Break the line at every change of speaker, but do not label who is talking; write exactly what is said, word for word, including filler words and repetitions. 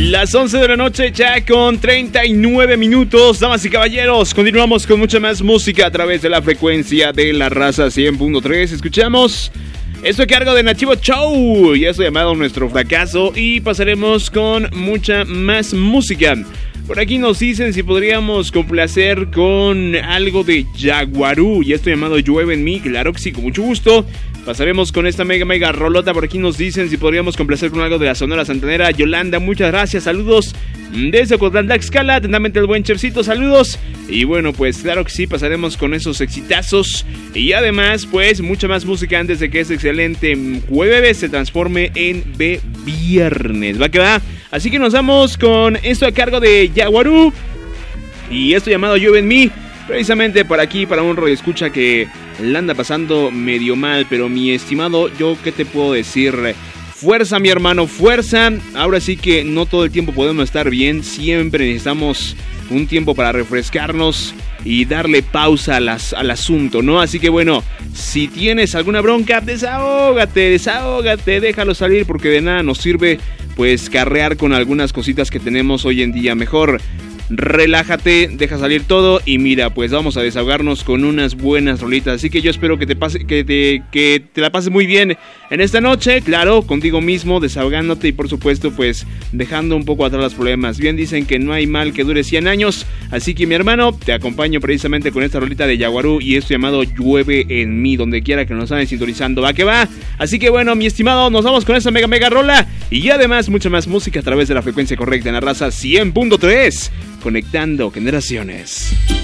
Las once de la noche ya con treinta y nueve minutos, damas y caballeros, continuamos con mucha más música a través de la frecuencia de la raza cien punto tres. Escuchamos esto a cargo de Nativo Show y esto llamado Nuestro Fracaso, y pasaremos con mucha más música. Por aquí nos dicen si podríamos complacer con algo de Yaguarú y esto llamado Llueve en mí. Claro que sí, con mucho gusto. Pasaremos con esta mega mega rolota. Por aquí nos dicen si podríamos complacer con algo de la Sonora Santanera. Yolanda, muchas gracias, saludos desde Ocotlán, Tlaxcala, atentamente el buen Chefcito, saludos. Y bueno, pues claro que sí, pasaremos con esos exitazos. Y además, pues mucha más música antes de que este excelente jueves se transforme en B viernes. Va que va. Así que nos vamos con esto a cargo de Yaguarú y esto llamado Llueve en mí. Precisamente para aquí, para un radio escucha que la anda pasando medio mal. Pero mi estimado, yo qué te puedo decir, fuerza mi hermano, fuerza. Ahora sí que no todo el tiempo podemos estar bien. Siempre necesitamos un tiempo para refrescarnos y darle pausa a las, al asunto, ¿no? Así que bueno, si tienes alguna bronca, desahógate, desahógate, déjalo salir, porque de nada nos sirve pues carrear con algunas cositas que tenemos hoy en día. Mejor relájate, deja salir todo y mira, pues vamos a desahogarnos con unas buenas rolitas. Así que yo espero que te pase, que te, que te la pases muy bien en esta noche, claro, contigo mismo, desahogándote y por supuesto pues dejando un poco atrás los problemas. Bien dicen que no hay mal que dure cien años, así que mi hermano, te acompaño precisamente con esta rolita de Yaguarú y esto llamado Llueve en mí, donde quiera que nos anden sintonizando, va que va. Así que bueno, mi estimado, nos vamos con esta mega mega rola y además mucha más música a través de la frecuencia correcta en la raza cien punto tres. Conectando generaciones.